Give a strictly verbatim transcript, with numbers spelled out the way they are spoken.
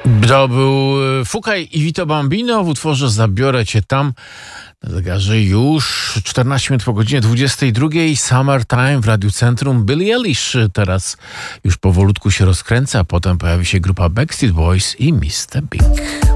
To był Fukaj i Vito Bambino w utworze Zabiorę Cię Tam. Na zegarze już czternaście minut po godzinie dwudziestej drugiej. Summertime w Radiu Centrum. Billie Eilish teraz już powolutku się rozkręca, a potem pojawi się grupa Backstreet Boys i mister Big.